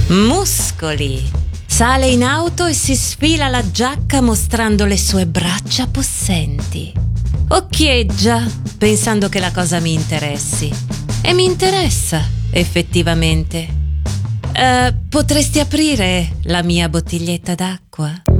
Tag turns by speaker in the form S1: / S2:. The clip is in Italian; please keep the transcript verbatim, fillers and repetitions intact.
S1: Muscoli. Sale in auto e si sfila la giacca mostrando le sue braccia possenti. Occhieggia, pensando che la cosa mi interessi. E mi interessa, effettivamente. Uh, potresti aprire la mia bottiglietta d'acqua?